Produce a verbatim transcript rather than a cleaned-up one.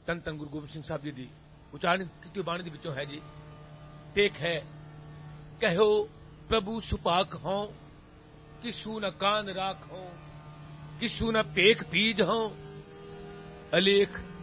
ਧੰਨ ਧੰਨ ਗੁਰੂ ਗੋਬਿੰਦ ਸਿੰਘ ਸਾਹਿਬ ਜੀ ਦੀ ਉਚਾਰਨ ਕੀਤੀ ਬਾਣੀ ਦੇ ਵਿੱਚੋਂ ਹੈ ਜੀ। ਟੇਕ ਹੈ ਕਹਿਓ ਪ੍ਰਭੂ ਸੁਭਾਗ ਹੋਂ, ਕਿਸੂ ਨ ਕਾਨ ਰਾਖ ਹੋਂ, ਕਿਸੂ ਨ ਭੇਖ ਬੀਜ ਹੋਂ, ਅਲੇਖ